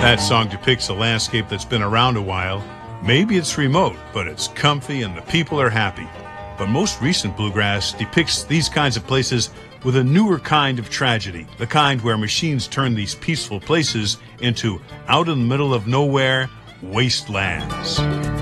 That song depicts a landscape that's been around a while. Maybe it's remote, but it's comfy and the people are happy. But most recent bluegrass depicts these kinds of places with a newer kind of tragedy, the kind where machines turn these peaceful places into out in the middle of nowhere wastelands.